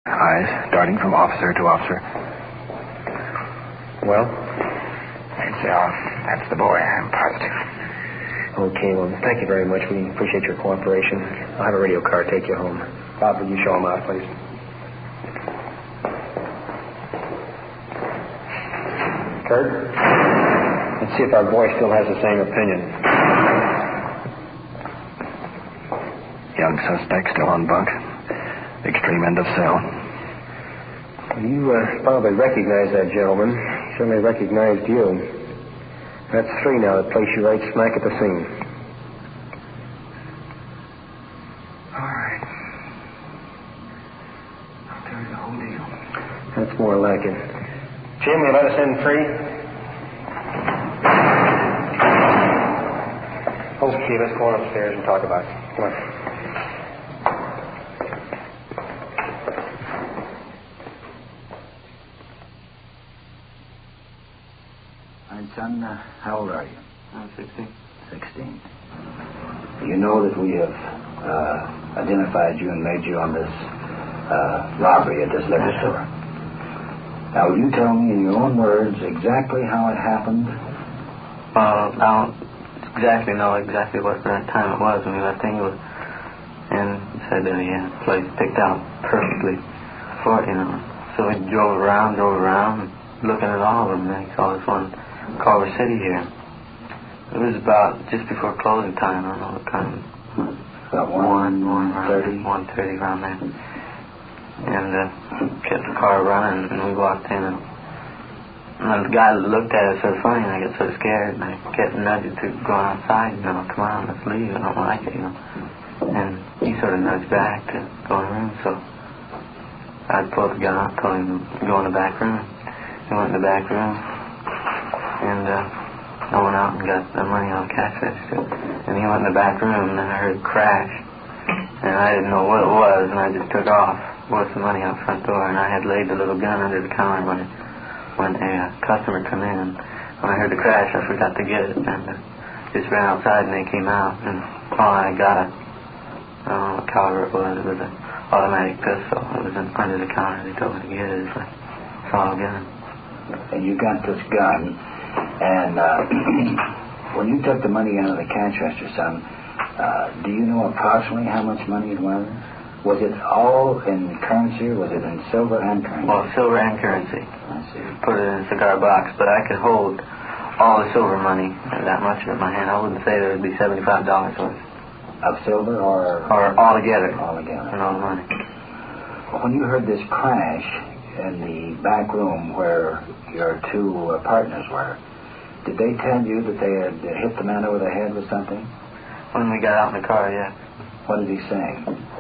Eyes darting from officer to officer. Well? That's the boy, I'm positive. Okay, well, thank you very much. We appreciate your cooperation. I'll have a radio car take you home. Bob, will you show him out, please? Kurt? Let's see if our boy still has the same opinion. Young suspect still on bunk. Extreme end of cell. You probably recognize that gentleman. He certainly recognized you. That's 3 now that place you right smack at the scene. All right. I'll tell you the whole deal. That's more like it. Jim, you let us in free? Okay, let's go on upstairs and talk about it. Come on. Son, how old are you? I'm 16. 16. You know that we have identified you and made you on this robbery at this liquor store. Now, will you tell me in your own words exactly how it happened? I don't exactly know what time it was when we left Inglewood. And said that he had the place picked out perfectly for it, So we drove around, looking at all of them. And he saw this one Culver City here. It was about just before closing time. I don't know what time. About 1:30? 1:30 around there. And kept the car running, and we walked in. And the guy looked at it so funny, and I got so scared, and I kept nudging to go outside. Come on, let's leave. I don't like it, And he sort of nudged back to go in the room. So I pulled the gun out, told him to go in the back room. He went in the back room. And I went out and got the money on the cash register. And he went in the back room, and then I heard a crash. And I didn't know what it was, and I just took off with the money out front door. And I had laid the little gun under the counter when a customer come in. When I heard the crash, I forgot to get it. And just ran outside, and they came out. And I got I don't know what caliber it was. It was an automatic pistol. It was under the counter. They told me to get it. It's a solid gun. And you got this gun. And when you took the money out of the cash register, son, do you know approximately how much money it was? Was it all in currency, or was it in silver and currency? Well, silver and currency. I see. Put it in a cigar box, but I could hold all the silver money, that much of it in my hand. I wouldn't say there would be $75 worth. Of silver or all together? All together. And all the money. When you heard this crash in the back room where your 2 partners were, did they tell you that they had hit the man over the head with something? When we got out in the car, yeah. What did he say?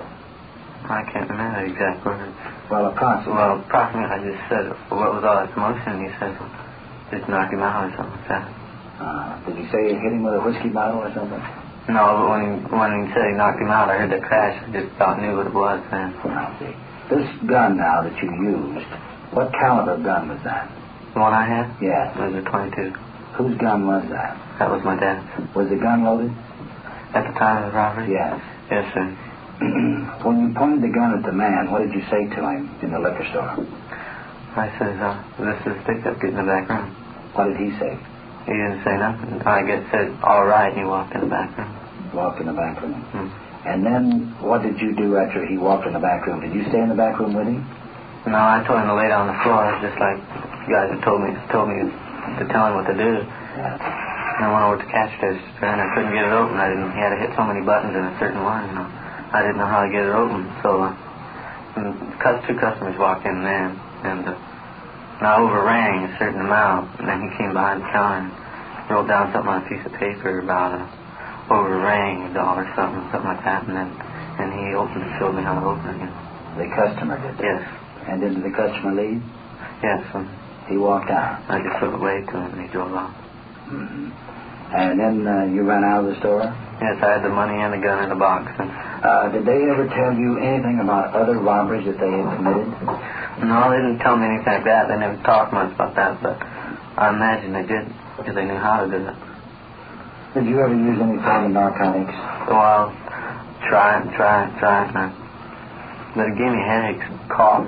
I can't remember the exact words. Well, approximately. Well, approximately, I just said, what was all that commotion? He said, just knock him out or something like that. Did he say you hit him with a whiskey bottle or something? No, but when he said he knocked him out, I heard the crash. I just about knew what it was then. I see. This gun now that you used, what caliber gun was that? The one I had? Yes. It was a .22. Whose gun was that? That was my dad's. Was the gun loaded? At the time of the robbery? Yes. Yes, sir. When you pointed the gun at the man, what did you say to him in the liquor store? I said, this is pickup, get in the back room. What did he say? He didn't say nothing. I guess said, all right, and he walked in the back room. Walked in the back room. Mm. And then what did you do after he walked in the back room? Did you stay in the back room with him? No, I told him to lay down on the floor, just like you guys had told me to tell him what to do. Yes. And I went over to the cash register, and I couldn't get it open. He had to hit so many buttons in a certain one, I didn't know how to get it open. So, 2 customers walked in then, and I overrang a certain amount, and then he came behind the counter and wrote down something on a piece of paper about overrang $1 something like that, and he opened it, showed me how to open it again. The customer did that? Yes. And did the customer leave? Yes. He walked out? I just sort of waved to him, and he drove off. Mm-hmm. And then you ran out of the store? Yes, I had the money and the gun in the box. Did they ever tell you anything about other robberies that they had committed? No, they didn't tell me anything like that. They never talked much about that, but I imagine they did, because they knew how to do it. Did you ever use any form of narcotics? Well, try it, but it gave me headaches, cough.